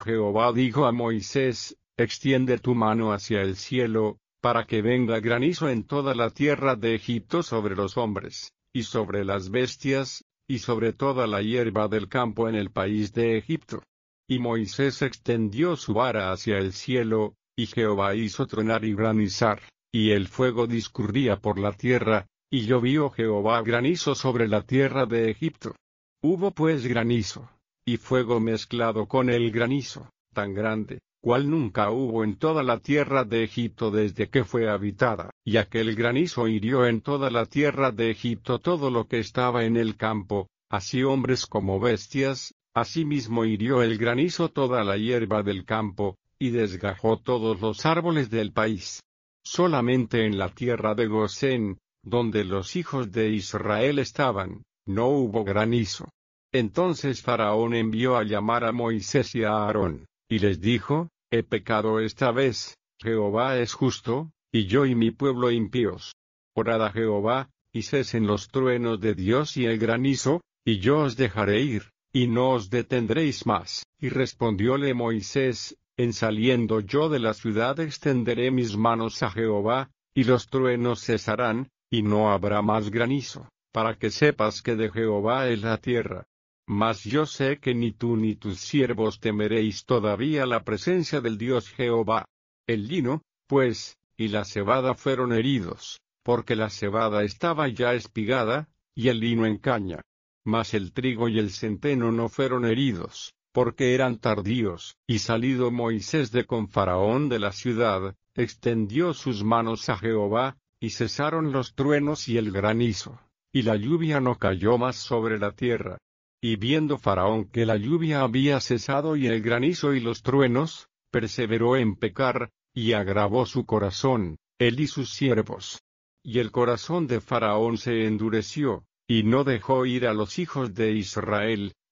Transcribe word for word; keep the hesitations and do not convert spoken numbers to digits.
Jehová dijo a Moisés: extiende tu mano hacia el cielo, para que venga granizo en toda la tierra de Egipto sobre los hombres, y sobre las bestias, y sobre toda la hierba del campo en el país de Egipto. Y Moisés extendió su vara hacia el cielo, y Jehová hizo tronar y granizar, y el fuego discurría por la tierra, y llovió Jehová granizo sobre la tierra de Egipto. Hubo pues granizo, y fuego mezclado con el granizo, tan grande, cual nunca hubo en toda la tierra de Egipto desde que fue habitada. Y aquel granizo hirió en toda la tierra de Egipto todo lo que estaba en el campo, así hombres como bestias. Asimismo hirió el granizo toda la hierba del campo, y desgajó todos los árboles del país. Solamente en la tierra de Gosén, donde los hijos de Israel estaban, no hubo granizo. Entonces Faraón envió a llamar a Moisés y a Aarón, y les dijo: he pecado esta vez, Jehová es justo, y yo y mi pueblo impíos. Orad a Jehová, y cesen los truenos de Dios y el granizo, y yo os dejaré ir, y no os detendréis más. Y respondióle Moisés: en saliendo yo de la ciudad extenderé mis manos a Jehová, y los truenos cesarán, y no habrá más granizo, para que sepas que de Jehová es la tierra. Mas yo sé que ni tú ni tus siervos temeréis todavía la presencia del Dios Jehová. El lino, pues, y la cebada fueron heridos, porque la cebada estaba ya espigada, y el lino en caña. Mas el trigo y el centeno no fueron heridos, porque eran tardíos. Y salido Moisés de con Faraón de la ciudad, extendió sus manos a Jehová, y cesaron los truenos y el granizo, y la lluvia no cayó más sobre la tierra. Y viendo Faraón que la lluvia había cesado y el granizo y los truenos, perseveró en pecar, y agravó su corazón, él y sus siervos. Y el corazón de Faraón se endureció, y no dejó ir a los hijos de Israel,